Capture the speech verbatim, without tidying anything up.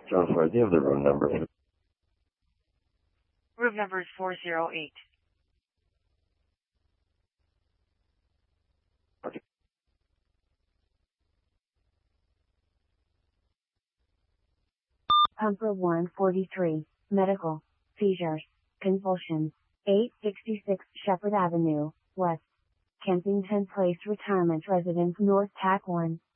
John Floyd, do you have the room number? Room number is four oh eight. Okay. Pumper one forty-three, medical, seizures, convulsions, eight sixty-six Shepherd Avenue, West, Kensington Place Retirement Residence North, T A C one.